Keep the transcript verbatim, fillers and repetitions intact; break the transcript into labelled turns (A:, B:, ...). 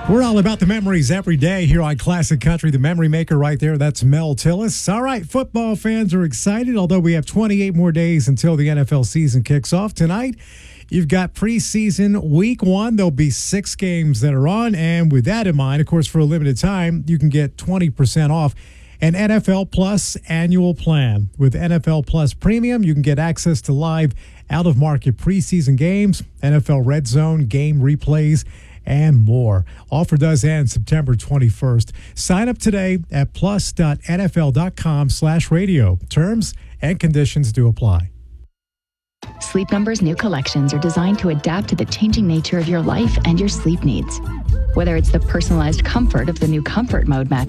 A: We're all about the memories every day here on Classic Country. The memory maker right there, that's Mel Tillis. All right, football fans are excited, although we have twenty-eight more days until the N F L season kicks off. Tonight, you've got preseason week one. There'll be six games that are on, and with that in mind, of course, for a limited time, you can get twenty percent off an N F L Plus annual plan. With N F L Plus Premium, you can get access to live out-of-market preseason games, N F L Red Zone, game replays, and more. Offer does end September twenty-first. Sign up today at plus.nfl.com slash radio. Terms and conditions do apply.
B: Sleep Number's new collections are designed to adapt to the changing nature of your life and your sleep needs. Whether it's the personalized comfort of the new Comfort Mode mattress